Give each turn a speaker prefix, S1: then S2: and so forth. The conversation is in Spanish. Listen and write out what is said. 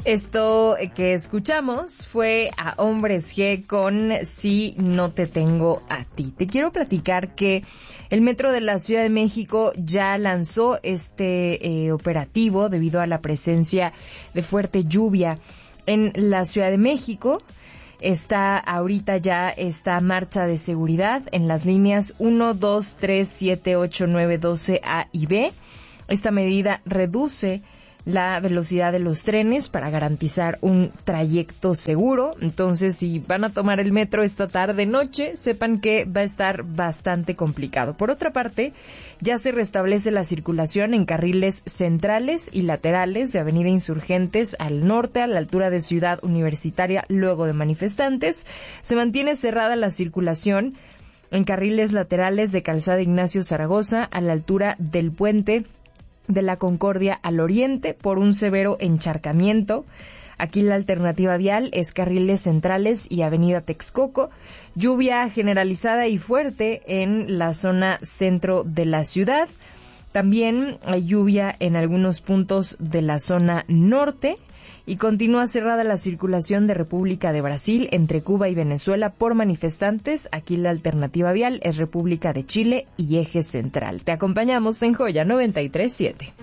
S1: Esto que escuchamos fue a Hombres G con Si no te tengo a ti. Te quiero platicar que el Metro de la Ciudad de México ya lanzó este operativo debido a la presencia de fuerte lluvia en la Ciudad de México. Está ahorita ya esta marcha de seguridad en las líneas 1, 2, 3, 7, 8, 9, 12 A y B. Esta medida reduce la velocidad de los trenes para garantizar un trayecto seguro. Entonces, si van a tomar el metro esta tarde-noche, sepan que va a estar bastante complicado. Por otra parte, ya se restablece la circulación en carriles centrales y laterales de Avenida Insurgentes al norte, a la altura de Ciudad Universitaria, luego de manifestantes. Se mantiene cerrada la circulación en carriles laterales de Calzada Ignacio Zaragoza, a la altura del puente de la Concordia al oriente por un severo encharcamiento. Aquí la alternativa vial es carriles centrales y Avenida Texcoco. Lluvia generalizada y fuerte en la zona centro de la ciudad. También hay lluvia en algunos puntos de la zona norte. Y continúa cerrada la circulación de República de Brasil entre Cuba y Venezuela por manifestantes. Aquí la alternativa vial es República de Chile y Eje Central. Te acompañamos en Joya 93.7.